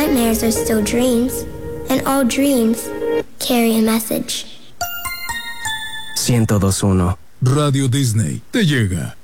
nightmares are still dreams, and all dreams carry a message. 102.1 Radio Disney te llega.